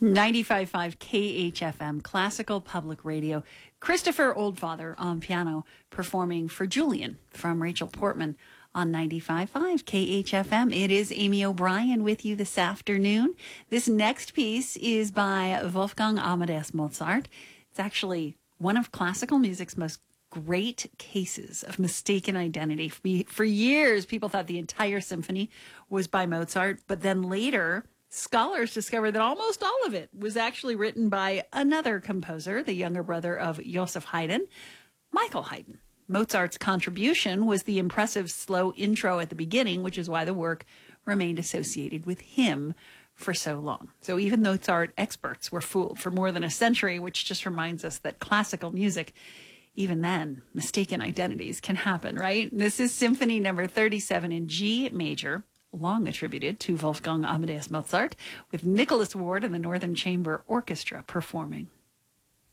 95.5 KHFM, Classical Public Radio. Christopher Oldfather on piano, performing for Julian from Rachel Portman on 95.5 KHFM. It is Amy O'Brien with you this afternoon. This next piece is by Wolfgang Amadeus Mozart. It's actually one of classical music's most great cases of mistaken identity. For years, people thought the entire symphony was by Mozart, but then later scholars discovered that almost all of it was actually written by another composer, the younger brother of Joseph Haydn, Michael Haydn. Mozart's contribution was the impressive slow intro at the beginning, which is why the work remained associated with him for so long. So even Mozart experts were fooled for more than a century, which just reminds us that classical music, even then, mistaken identities can happen, right? This is Symphony number 37 in G major, long attributed to Wolfgang Amadeus Mozart, with Nicholas Ward and the Northern Chamber Orchestra performing.